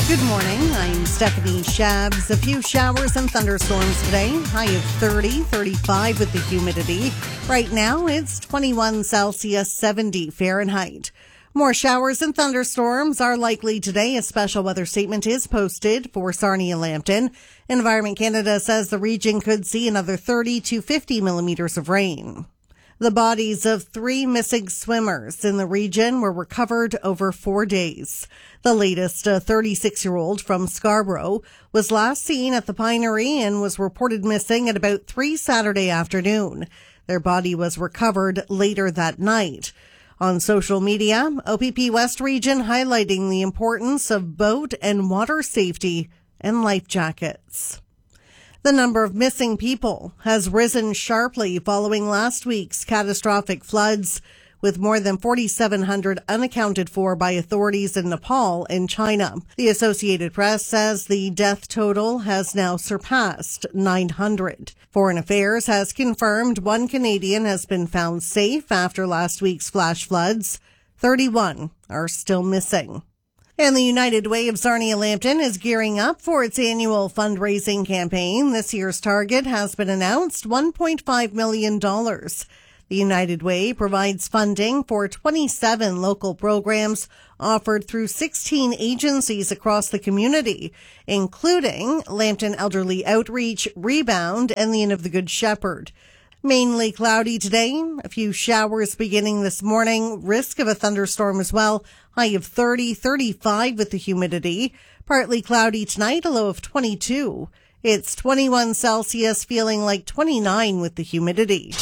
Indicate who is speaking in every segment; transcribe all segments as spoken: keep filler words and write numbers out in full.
Speaker 1: Good morning. I'm Stephanie Shabs. A few showers and thunderstorms today. High of thirty, thirty-five with the humidity. Right now, it's twenty-one Celsius, seventy Fahrenheit. More showers and thunderstorms are likely today. A special weather statement is posted for Sarnia Lambton. Environment Canada says the region could see another thirty to fifty millimeters of rain. The bodies of three missing swimmers in the region were recovered over four days. The latest, a thirty-six-year-old from Scarborough, was last seen at the Pinery and was reported missing at about three Saturday afternoon. Their body was recovered later that night. On social media, O P P West Region highlighting the importance of boat and water safety and life jackets. The number of missing people has risen sharply following last week's catastrophic floods, with more than forty-seven hundred unaccounted for by authorities in Nepal and China. The Associated Press says the death total has now surpassed nine hundred. Foreign Affairs has confirmed one Canadian has been found safe after last week's flash floods. thirty-one are still missing. And the United Way of Sarnia Lambton is gearing up for its annual fundraising campaign. This year's target has been announced, one point five million dollars. The United Way provides funding for twenty-seven local programs offered through sixteen agencies across the community, including Lambton Elderly Outreach, Rebound, and the Inn of the Good Shepherd. Mainly cloudy today. A few showers beginning this morning. Risk of a thunderstorm as well. High of thirty, thirty-five with the humidity. Partly cloudy tonight, a low of twenty-two. It's twenty-one Celsius, feeling like twenty-nine with the humidity.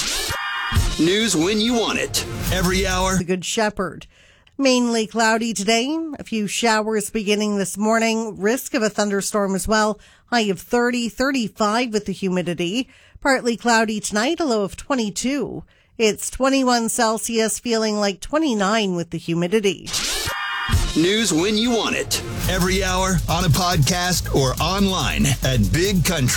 Speaker 2: News when you want it. Every hour.
Speaker 1: The Good Shepherd. Mainly cloudy today. A few showers beginning this morning. Risk of a thunderstorm as well. High of thirty, thirty-five with the humidity. Partly cloudy tonight, a low of twenty-two. It's twenty-one Celsius, feeling like twenty-nine with the humidity.
Speaker 2: News when you want it. Every hour, on a podcast, or online at Big Country.